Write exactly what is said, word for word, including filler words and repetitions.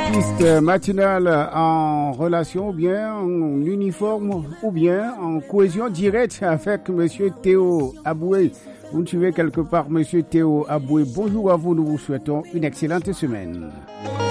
Piste matinale en relation ou bien en uniforme ou bien en cohésion directe avec Monsieur Théo Aboué. Vous nous suivez quelque part, Monsieur Théo Aboué. Bonjour à vous, nous vous souhaitons une excellente semaine.